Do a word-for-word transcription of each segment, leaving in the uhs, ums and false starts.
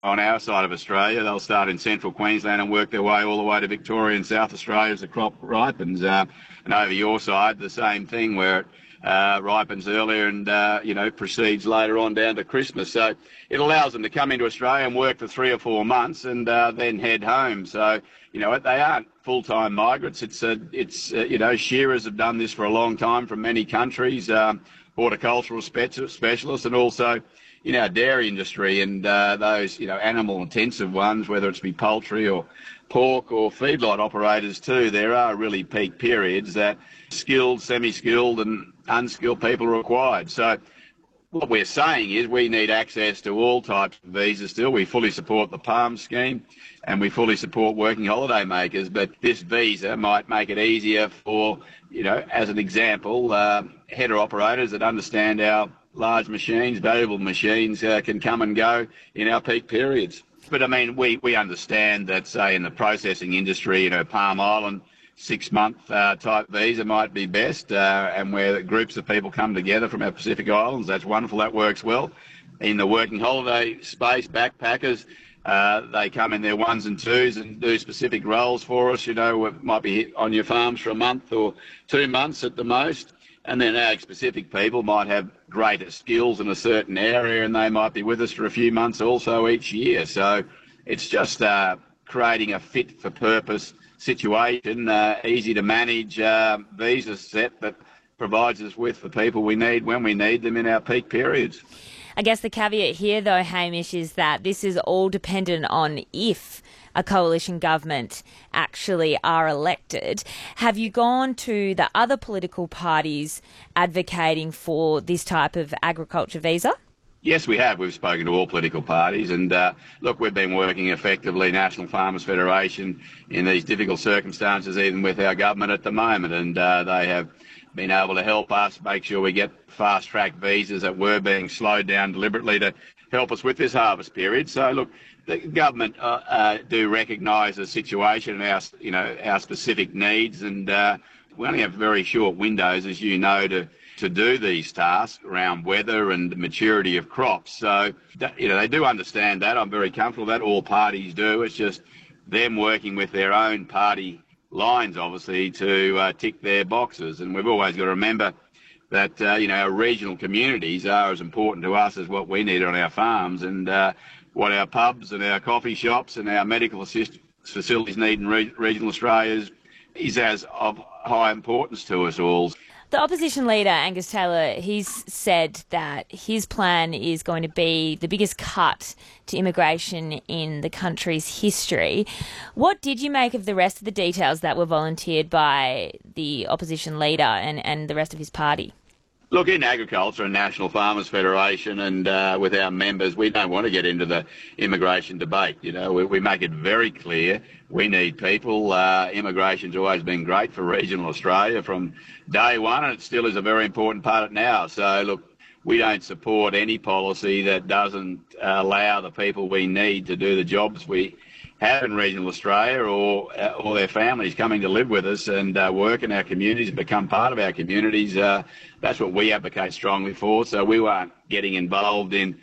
on our side of Australia. They'll start in central Queensland and work their way all the way to Victoria and South Australia as the crop ripens. Uh, and over your side, the same thing where it uh, ripens earlier and, uh, you know, proceeds later on down to Christmas. So it allows them to come into Australia and work for three or four months and uh, then head home. So, you know, they aren't full-time migrants. It's, a, it's uh, you know, shearers have done this for a long time from many countries, um, horticultural spe- specialists and also in our dairy industry and uh, those, you know, animal-intensive ones, whether it's be poultry or pork or feedlot operators too, there are really peak periods that skilled, semi-skilled and unskilled people are required. So what we're saying is we need access to all types of visas still. We fully support the PALM scheme and we fully support working holiday makers, but this visa might make it easier for, you know, as an example, uh, header operators that understand our large machines, valuable machines, uh, can come and go in our peak periods. But I mean, we, we understand that, say, in the processing industry, you know, Palm Island, six-month uh, type visa might be best, uh, and where groups of people come together from our Pacific Islands, that's wonderful, that works well. In the working holiday space, backpackers, uh, they come in their ones and twos and do specific roles for us, you know, it might be on your farms for a month or two months at the most. And then ag-specific people might have greater skills in a certain area and they might be with us for a few months also each year. So it's just uh, creating a fit-for-purpose situation, uh, easy to manage uh, visa set that provides us with the people we need when we need them in our peak periods. I guess the caveat here, though, Hamish, is that this is all dependent on if a coalition government actually are elected. Have you gone to the other political parties advocating for this type of agriculture visa? Yes, we have. We've spoken to all political parties and, uh, look, we've been working effectively, National Farmers Federation, in these difficult circumstances, even with our government at the moment, and uh, they have been able to help us make sure we get fast-track visas that were being slowed down deliberately to help us with this harvest period. So, look, the government uh, uh, do recognise the situation and our, you know, our specific needs, and uh, we only have very short windows, as you know, to to do these tasks around weather and the maturity of crops. So, you know, they do understand that. I'm very comfortable that all parties do. It's just them working with their own party lines, obviously, to uh, tick their boxes. And we've always got to remember that, uh, you know, our regional communities are as important to us as what we need on our farms, and uh, what our pubs and our coffee shops and our medical assist facilities need in re- regional Australia is, is as of high importance to us all. The opposition leader, Angus Taylor, he's said that his plan is going to be the biggest cut to immigration in the country's history. What did you make of the rest of the details that were volunteered by the opposition leader and, and the rest of his party? Look, in agriculture and National Farmers Federation and uh, with our members, we don't want to get into the immigration debate. You know, we, we make it very clear we need people. Uh, immigration's always been great for regional Australia from day one, and it still is a very important part of it now. So, look, we don't support any policy that doesn't uh, allow the people we need to do the jobs we have in regional Australia, or uh, or their families coming to live with us and uh, work in our communities and become part of our communities. Uh, that's what we advocate strongly for. So we aren't getting involved in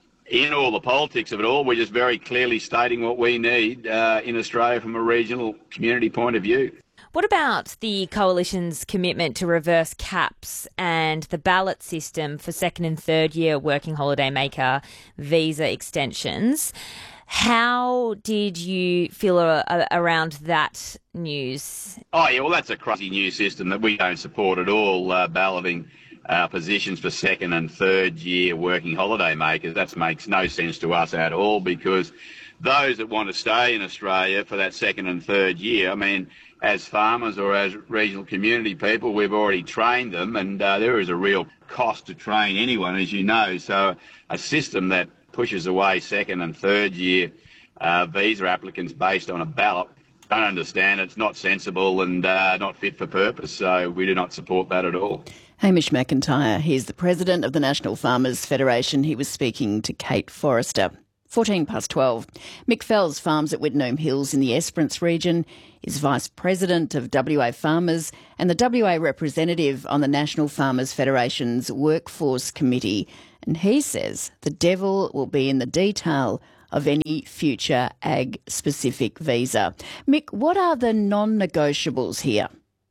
in all the politics of it all. We're just very clearly stating what we need uh, in Australia from a regional community point of view. What about the Coalition's commitment to reverse caps and the ballot system for second and third year working holiday maker visa extensions? How did you feel a, a, around that news? Oh, yeah, well, that's a crazy new system that we don't support at all, uh, balloting uh, positions for second and third year working holiday makers. That makes no sense to us at all, because those that want to stay in Australia for that second and third year, I mean, as farmers or as regional community people, we've already trained them, and uh, there is a real cost to train anyone, as you know. So a system that pushes away second and third year uh, visa applicants based on a ballot, don't understand. It's not sensible and uh, not fit for purpose. So we do not support that at all. Hamish McIntyre, he's the president of the National Farmers Federation. He was speaking to Kate Forrester. fourteen past twelve. Mick Fells farms at Wittenoom Hills in the Esperance region, is Vice President of W A Farmers and the W A representative on the National Farmers Federation's Workforce Committee. And he says the devil will be in the detail of any future ag-specific visa. Mick, what are the non-negotiables here?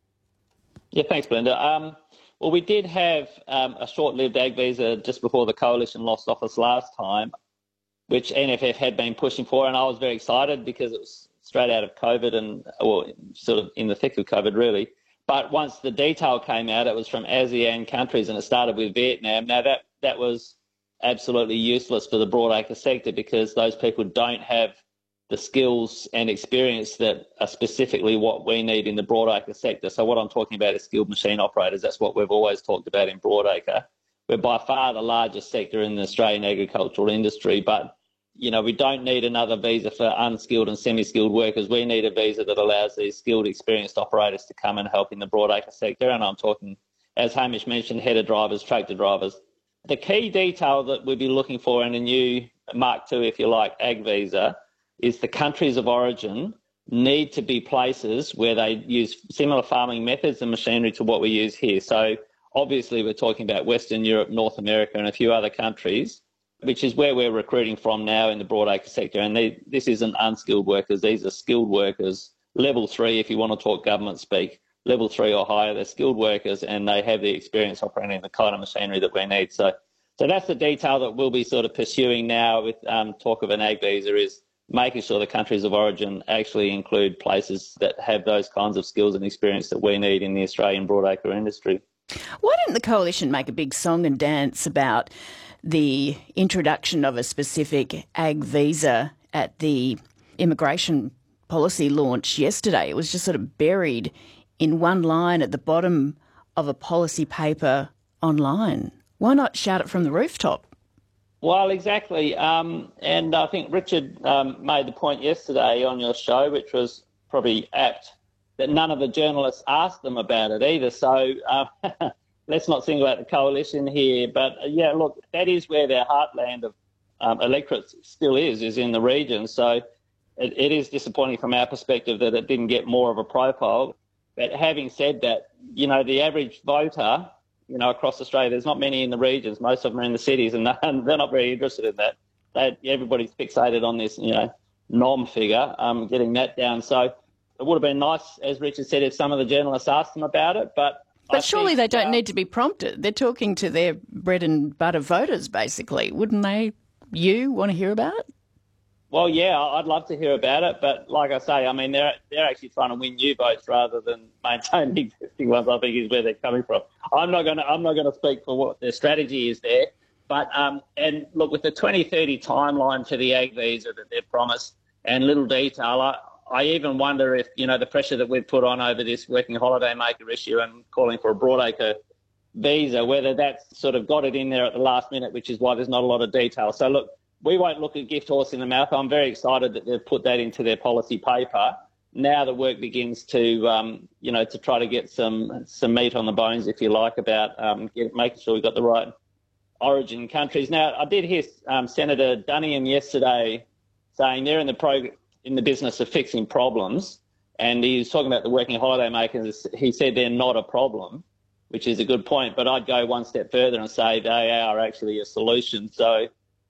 Yeah, thanks, Belinda. Um, well, we did have um, a short-lived ag visa just before the Coalition lost office last time, which N F F had been pushing for, and I was very excited because it was straight out of COVID and, well, sort of in the thick of COVID, really. But once the detail came out, it was from ASEAN countries, and it started with Vietnam. Now, that, that was absolutely useless for the broadacre sector because those people don't have the skills and experience that are specifically what we need in the broadacre sector. So what I'm talking about is skilled machine operators. That's what we've always talked about in broadacre. We're by far the largest sector in the Australian agricultural industry, but you know, we don't need another visa for unskilled and semi-skilled workers. We need a visa that allows these skilled, experienced operators to come and help in the broadacre sector. And I'm talking, as Hamish mentioned, header drivers, tractor drivers. The key detail that we'd be looking for in a new Mark two, if you like, ag visa is the countries of origin need to be places where they use similar farming methods and machinery to what we use here. So obviously we're talking about Western Europe, North America and a few other countries, which is where we're recruiting from now in the broadacre sector. And they, this isn't unskilled workers. These are skilled workers, level three, if you want to talk government speak, level three or higher. They're skilled workers and they have the experience operating the kind of machinery that we need. So so that's the detail that we'll be sort of pursuing now with um, talk of an ag visa, is making sure the countries of origin actually include places that have those kinds of skills and experience that we need in the Australian broadacre industry. Why didn't the Coalition make a big song and dance about the introduction of a specific ag visa at the immigration policy launch yesterday? It was just sort of buried in one line at the bottom of a policy paper online. Why not shout it from the rooftop? Well, exactly. Um, and I think Richard um, made the point yesterday on your show, which was probably apt, that none of the journalists asked them about it either. So uh, let's not single out the Coalition here. But, uh, yeah, look, that is where their heartland of um, electorate still is, is in the region. So it, it is disappointing from our perspective that it didn't get more of a profile. But having said that, you know, the average voter, you know, across Australia, there's not many in the regions. Most of them are in the cities, and they're not very interested in that. They, everybody's fixated on this, you know, nom figure, um, getting that down. So it would have been nice, as Richard said, if some of the journalists asked them about it. But but I surely think, they don't uh, need to be prompted. They're talking to their bread and butter voters, basically. Wouldn't they, you, want to hear about it? Well, yeah, I'd love to hear about it. But like I say, I mean, they're they're actually trying to win new votes rather than maintain existing ones, I think, is where they're coming from. I'm not going to I'm not going to speak for what their strategy is there. But, um, and look, with the twenty thirty timeline for the ag visa that they've promised and little detail, I, I even wonder if, you know, the pressure that we've put on over this working holiday maker issue and calling for a broadacre visa, whether that's sort of got it in there at the last minute, which is why there's not a lot of detail. So, look, we won't look at gift horse in the mouth. I'm very excited that they've put that into their policy paper. Now the work begins to, um, you know, to try to get some some meat on the bones, if you like, about um, get, making sure we've got the right origin countries. Now, I did hear um, Senator Dunnigan yesterday saying they're in the prog- in the business of fixing problems, and he was talking about the working holiday makers. He said they're not a problem, which is a good point. But I'd go one step further and say they are actually a solution. So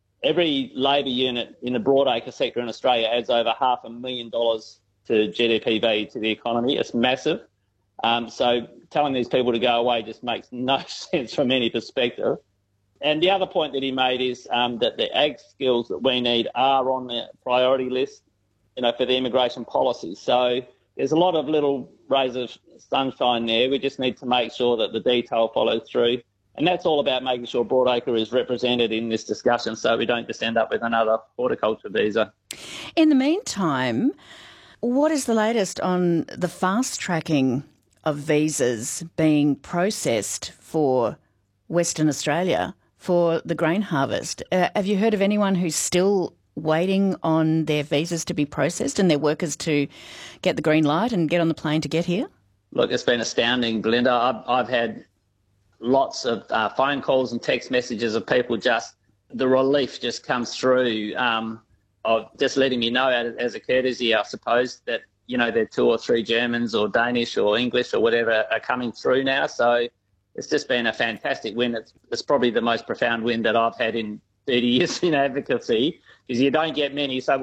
every labour unit in the broadacre sector in Australia adds over half a million dollars to G D P value to the economy. It's massive. Um, so telling these people to go away just makes no sense from any perspective. And the other point that he made is um, that the ag skills that we need are on the priority list, you know, for the immigration policy. So there's a lot of little rays of sunshine there. We just need to make sure that the detail follows through. And that's all about making sure broadacre is represented in this discussion so we don't just end up with another horticulture visa. In the meantime, what is the latest on the fast-tracking of visas being processed for Western Australia for the grain harvest? Uh, have you heard of anyone who's still waiting on their visas to be processed and their workers to get the green light and get on the plane to get here? Look, it's been astounding, Belinda. I've, I've had lots of uh, phone calls and text messages of people just, the relief just comes through um, of just letting me know as a courtesy, I suppose, that, you know, there are two or three Germans or Danish or English or whatever are coming through now. So it's just been a fantastic win. It's, it's probably the most profound win that I've had in thirty years in advocacy, because you don't get many. So